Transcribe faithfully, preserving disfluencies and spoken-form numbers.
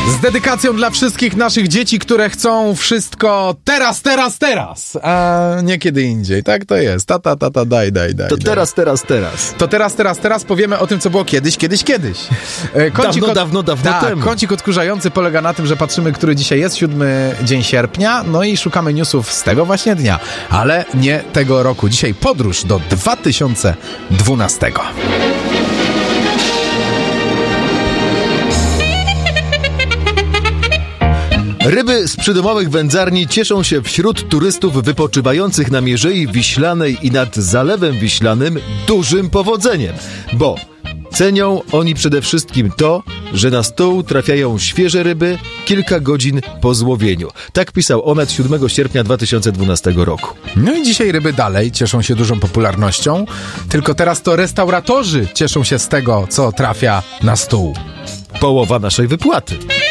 Z dedykacją dla wszystkich naszych dzieci, które chcą wszystko teraz, teraz, teraz, a nie kiedy indziej. Tak to jest. Tata, tata, daj, daj, daj. To daj. teraz, teraz, teraz. To teraz, teraz, teraz powiemy o tym, co było kiedyś, kiedyś, kiedyś. Kącik dawno, od... dawno, dawno tak, temu. Kącik odkurzający polega na tym, że patrzymy, który dzisiaj jest, siódmy dzień sierpnia, no i szukamy newsów z tego właśnie dnia, ale nie tego roku. Dzisiaj podróż do dwa tysiące dwunastego. Ryby z przydomowych wędzarni cieszą się wśród turystów wypoczywających na Mierzei Wiślanej i nad Zalewem Wiślanym dużym powodzeniem, bo cenią oni przede wszystkim to, że na stół trafiają świeże ryby kilka godzin po złowieniu. Tak pisał Onet siódmego sierpnia dwa tysiące dwunastego roku. No i dzisiaj ryby dalej cieszą się dużą popularnością, tylko teraz to restauratorzy cieszą się z tego, co trafia na stół. Połowa naszej wypłaty.